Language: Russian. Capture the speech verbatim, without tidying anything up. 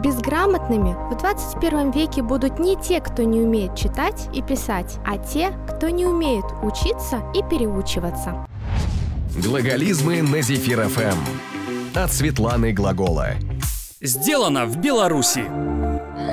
Безграмотными в двадцать первом веке будут не те, кто не умеет читать и писать, а те, кто не умеет учиться и переучиваться. Глаголизмы на Зефир эф эм от Светланы Глагола. Сделано в Беларуси.